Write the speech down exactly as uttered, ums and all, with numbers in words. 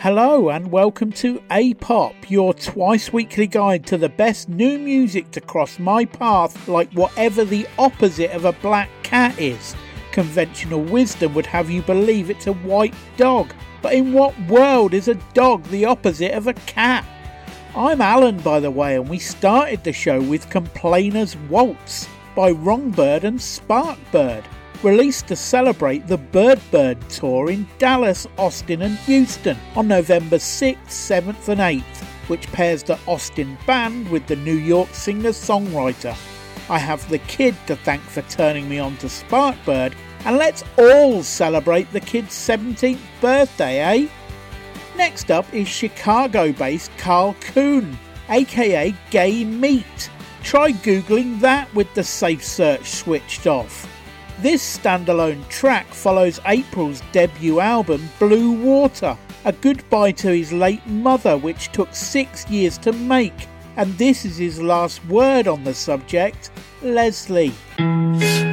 Hello and welcome to A-Pop, your twice weekly guide to the best new music to cross my path like whatever the opposite of a black cat is. Conventional wisdom would have you believe it's a white dog, but in what world is a dog the opposite of a cat? I'm Alan, by the way, and we started the show with Complainers Waltz by Wrongbird and Sparkbird, released to celebrate the Bird Bird Tour in Dallas, Austin and Houston on November sixth, seventh and eighth, which pairs the Austin band with the New York singer-songwriter. I have the kid to thank for turning me on to Sparkbird, and let's all celebrate the kid's seventeenth birthday, eh? Next up is Chicago-based Carl Coon, aka Gay Meat. Try googling that with the safe search switched off. This standalone track follows April's debut album Blue Water, a goodbye to his late mother which took six years to make, and this is his last word on the subject, Leslie.